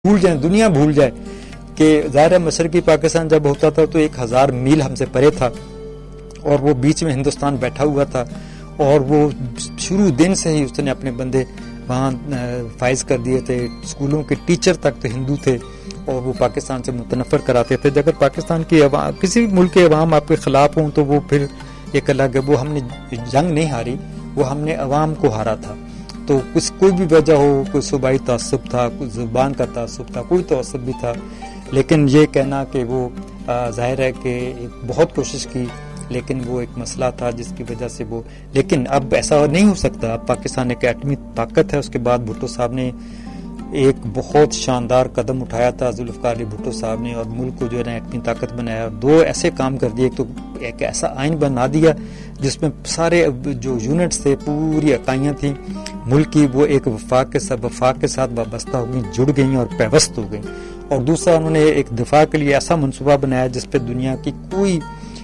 بھول جائیں، دنیا بھول جائے کہ ظاہر مشرقی پاکستان جب ہوتا تھا تو 1000 میل ہم سے پرے تھا اور وہ بیچ میں ہندوستان بیٹھا ہوا تھا، اور وہ شروع دن سے ہی اس نے اپنے بندے وہاں فائز کر دیے تھے. اسکولوں کے ٹیچر تک تو ہندو تھے اور وہ پاکستان سے متنفر کراتے تھے. اگر پاکستان کی عوام، کسی بھی ملک کے عوام آپ کے خلاف ہوں تو وہ پھر ایک الگ ہے. وہ ہم نے جنگ نہیں ہاری، وہ ہم نے عوام کو ہارا تھا. تو کوئی بھی وجہ ہو، کوئی صوبائی تعصب تھا، کوئی زبان کا تعصب تھا، کوئی تعصب بھی تھا، لیکن یہ کہنا کہ وہ ظاہر ہے کہ بہت کوشش کی لیکن وہ ایک مسئلہ تھا جس کی وجہ سے وہ، لیکن اب ایسا نہیں ہو سکتا. اب پاکستان ایک ایٹمی طاقت ہے. اس کے بعد بھٹو صاحب نے ایک بہت شاندار قدم اٹھایا تھا، ذوالفقار علی بھٹو صاحب نے، اور ملک کو جو ہے نا ایٹمی طاقت بنایا. اور 2 ایسے کام کر دیے. ایک تو ایک ایسا آئین بنا دیا جس میں سارے جو یونٹس تھے، پوری اکائیاں تھیں ملک کی، وہ ایک وفاق کے ساتھ وابستہ ہو گئیں، جڑ گئیں اور پیوست ہو گئیں. اور دوسرا انہوں نے ایک دفاع کے لیے ایسا منصوبہ بنایا جس پہ دنیا کی کوئی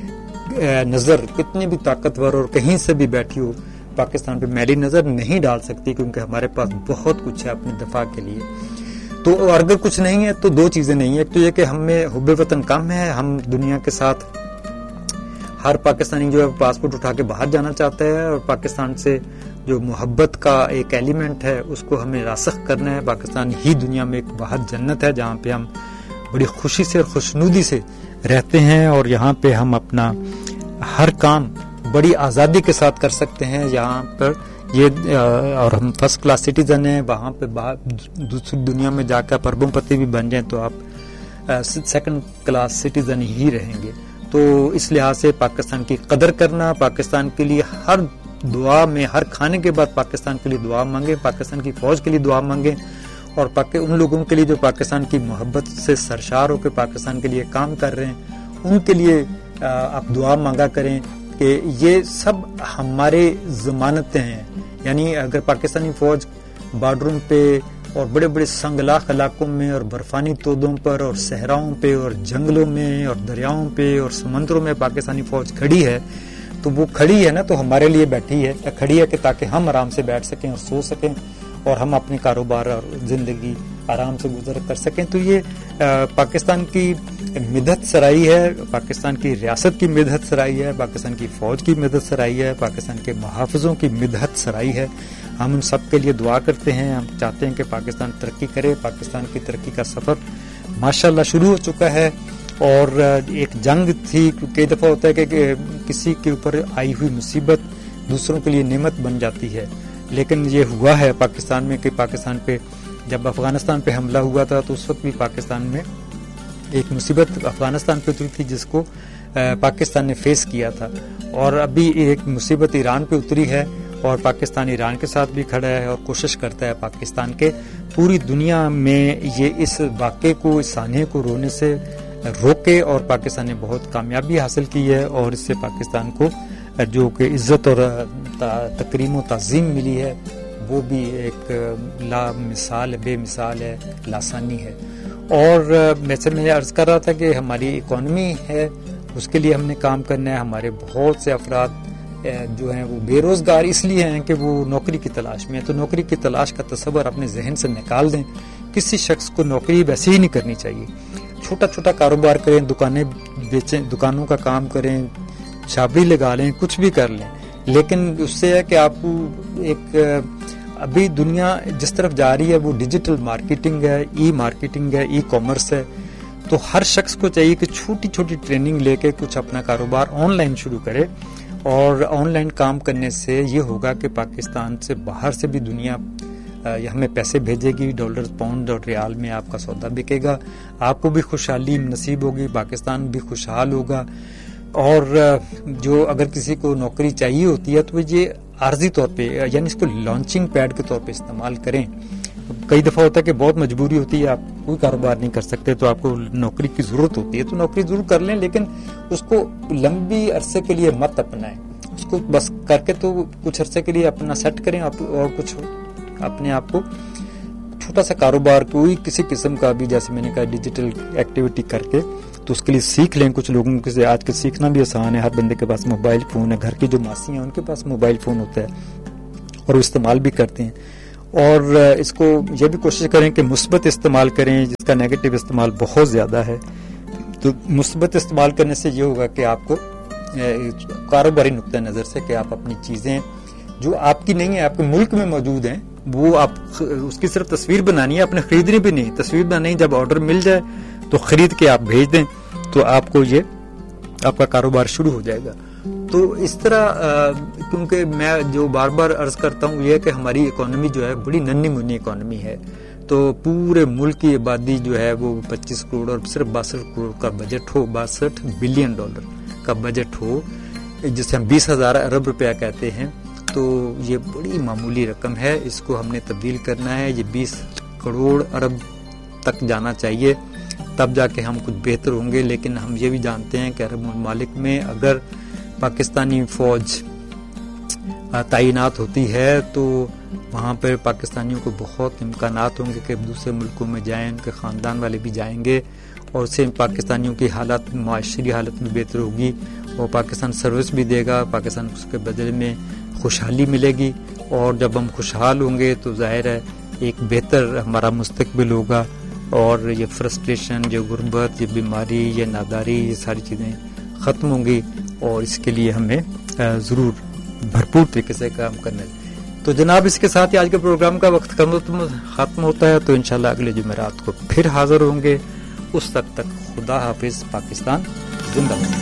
نظر کتنی بھی طاقتور اور کہیں سے بھی بیٹھی ہو پاکستان پہ میری نظر نہیں ڈال سکتی، کیونکہ ہمارے پاس بہت کچھ ہے اپنے دفاع کے لیے. تو اگر کچھ نہیں ہے تو 2 چیزیں نہیں ہیں. ایک تو یہ کہ ہمیں حب وطن کم ہے، ہم دنیا کے ساتھ، ہر پاکستانی جو ہے پاسپورٹ اٹھا کے باہر جانا چاہتا ہے، اور پاکستان سے جو محبت کا ایک ایلیمنٹ ہے اس کو ہمیں راسخ کرنا ہے. پاکستان ہی دنیا میں ایک واحد جنت ہے جہاں پہ ہم بڑی خوشی سے اور خوشنودی سے رہتے ہیں، اور یہاں پہ ہم اپنا ہر کام بڑی آزادی کے ساتھ کر سکتے ہیں. یہاں پر یہ اور ہم فرسٹ کلاس سٹیزن ہیں. وہاں پہ دوسری دنیا میں جا کر اربوں پتی بھی بن جائیں تو آپ سیکنڈ کلاس سٹیزن ہی رہیں گے. تو اس لحاظ سے پاکستان کی قدر کرنا، پاکستان کے لیے ہر دعا میں، ہر کھانے کے بعد پاکستان کے لیے دعا مانگیں، پاکستان کی فوج کے لیے دعا مانگیں، اور ان لوگوں کے لیے جو پاکستان کی محبت سے سرشار ہو کے پاکستان کے لیے کام کر رہے ہیں، ان کے لیے آپ دعا مانگا کریں کہ یہ سب ہمارے ضمانتیں ہیں. یعنی اگر پاکستانی فوج بارڈروں پہ اور بڑے بڑے سنگلاخ علاقوں میں اور برفانی تودوں پر اور صحراؤں پہ اور جنگلوں میں اور دریاؤں پہ اور سمندروں میں پاکستانی فوج کھڑی ہے، تو وہ کھڑی ہے نا تو ہمارے لیے بیٹھی ہے، کھڑی ہے کہ تاکہ ہم آرام سے بیٹھ سکیں اور سو سکیں اور ہم اپنے کاروبار اور زندگی آرام سے گزر کر سکیں. تو یہ پاکستان کی مدحت سرائی ہے، پاکستان کی ریاست کی مدحت سرائی ہے، پاکستان کی فوج کی مدحت سرائی ہے، پاکستان کے محافظوں کی مدحت سرائی ہے. ہم ان سب کے لیے دعا کرتے ہیں. ہم چاہتے ہیں کہ پاکستان ترقی کرے. پاکستان کی ترقی کا سفر ماشاءاللہ شروع ہو چکا ہے، اور ایک جنگ تھی. کئی دفعہ ہوتا ہے کہ کسی کے اوپر آئی ہوئی مصیبت دوسروں کے لیے نعمت بن جاتی ہے، لیکن یہ ہوا ہے پاکستان میں کہ پاکستان پہ جب افغانستان پہ حملہ ہوا تھا تو اس وقت بھی پاکستان میں ایک مصیبت افغانستان پہ اتری تھی جس کو پاکستان نے فیس کیا تھا، اور ابھی ایک مصیبت ایران پہ اتری ہے، اور پاکستان ایران کے ساتھ بھی کھڑا ہے اور کوشش کرتا ہے پاکستان کے پوری دنیا میں یہ اس واقعے کو، اس سانحے کو رونے سے روکے. اور پاکستان نے بہت کامیابی حاصل کی ہے، اور اس سے پاکستان کو جو کہ عزت اور تکریم و تعظیم ملی ہے وہ بھی ایک بے مثال ہے، لاسانی ہے. اور میں عرض کر رہا تھا کہ ہماری اکانومی ہے اس کے لیے ہم نے کام کرنا ہے. ہمارے بہت سے افراد جو ہیں وہ بے روزگار اس لیے ہیں کہ وہ نوکری کی تلاش میں ہیں. تو نوکری کی تلاش کا تصور اپنے ذہن سے نکال دیں. کسی شخص کو نوکری ویسے ہی نہیں کرنی چاہیے. چھوٹا چھوٹا کاروبار کریں، دکانیں بیچیں، دکانوں کا کام کریں، چھاپڑی لگا لیں، کچھ بھی کر لیں، لیکن اس سے ہے کہ آپ کو ایک ابھی دنیا جس طرف جا رہی ہے وہ ڈیجیٹل مارکیٹنگ ہے، ای مارکیٹنگ ہے، ای کامرس ہے. تو ہر شخص کو چاہیے کہ چھوٹی چھوٹی ٹریننگ لے کے کچھ اپنا کاروبار آن لائن شروع کرے. اور آن لائن کام کرنے سے یہ ہوگا کہ پاکستان سے باہر سے بھی دنیا ہمیں پیسے بھیجے گی، ڈالر، پاؤنڈ اور ریال میں آپ کا سودا بکے گا، آپ کو بھی خوشحالی نصیب ہوگی، پاکستان بھی خوشحال ہوگا. اور جو اگر کسی کو نوکری چاہیے ہوتی ہے تو یہ عارضی طور پہ، یعنی اس کو لانچنگ پیڈ کے طور پہ استعمال کریں. کئی دفعہ ہوتا ہے کہ بہت مجبوری ہوتی ہے، آپ کوئی کاروبار نہیں کر سکتے تو آپ کو نوکری کی ضرورت ہوتی ہے، تو نوکری ضرور کر لیں، لیکن اس کو لمبی عرصے کے لیے مت اپنائیں. اس کو بس کر کے تو کچھ عرصے کے لیے اپنا سیٹ کریں، اور کچھ اپنے آپ کو چھوٹا سا کاروبار کوئی کسی قسم کا بھی، جیسے میں نے کہا ڈیجیٹل ایکٹیویٹی کر کے تو اس کے لیے سیکھ لیں. کچھ لوگوں کے آج کل سیکھنا بھی آسان ہے، ہر بندے کے پاس موبائل فون ہے. گھر کی جو ماسی ہیں ان کے پاس موبائل فون ہوتا ہے اور وہ استعمال بھی کرتے ہیں. اور اس کو یہ بھی کوشش کریں کہ مثبت استعمال کریں، جس کا نیگیٹو استعمال بہت زیادہ ہے. تو مثبت استعمال کرنے سے یہ ہوگا کہ آپ کو کاروباری نقطۂ نظر سے کہ آپ اپنی چیزیں جو آپ کی نہیں ہیں، آپ کے ملک میں موجود ہیں، وہ آپ اس کی صرف تصویر بنانی ہے، آپ نے خریدنی بھی نہیں، تصویر بنانی، جب آرڈر مل جائے تو خرید کے آپ بھیج دیں تو آپ کو یہ آپ کا کاروبار شروع ہو جائے گا. تو اس طرح کیونکہ میں جو بار بار عرض کرتا ہوں یہ کہ ہماری اکانومی جو ہے بڑی ننھی منھی اکانومی ہے. تو پورے ملک کی آبادی جو ہے وہ 25 کروڑ اور صرف 62 کروڑ کا بجٹ ہو، 62 بلین ڈالر کا بجٹ ہو، جسے ہم 20,000 ارب روپیہ کہتے ہیں، تو یہ بڑی معمولی رقم ہے. اس کو ہم نے تبدیل کرنا ہے، یہ 20 کروڑ ارب تک جانا چاہیے، تب جا کے ہم کچھ بہتر ہوں گے. لیکن ہم یہ بھی جانتے ہیں کہ عرب ممالک میں اگر پاکستانی فوج تعینات ہوتی ہے تو وہاں پر پاکستانیوں کو بہت امکانات ہوں گے کہ دوسرے ملکوں میں جائیں، ان کے خاندان والے بھی جائیں گے، اور اس سے پاکستانیوں کی حالت، معاشری حالت میں بہتر ہوگی، اور پاکستان سروس بھی دے گا، پاکستان اس کے بدلے میں خوشحالی ملے گی. اور جب ہم خوشحال ہوں گے تو ظاہر ہے ایک بہتر ہمارا مستقبل ہوگا، اور یہ فرسٹریشن، یہ غربت، یہ بیماری، یہ ناداری، یہ ساری چیزیں ختم ہوں گی. اور اس کے لیے ہمیں ضرور بھرپور طریقے سے کام کرنا ہے. تو جناب اس کے ساتھ ہی آج کے پروگرام کا وقت ختم ہوتا ہے. تو انشاءاللہ اگلے جمعرات کو پھر حاضر ہوں گے. اس تک خدا حافظ. پاکستان زندہ باد.